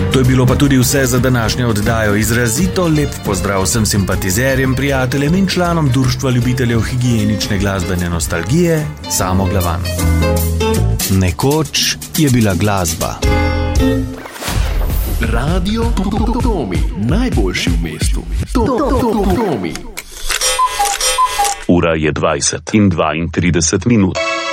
To je bilo pa tudi vse za današnjo oddajo. Izrazito lep pozdrav vsem simpatizerjem, prijateljem in članom Društva ljubiteljev higienične glasbene nostalgije Samo Glavan. Nekoč je bila glasba. Radio Tomi, najboljši v mestu. Tomi. Ura je 20:32.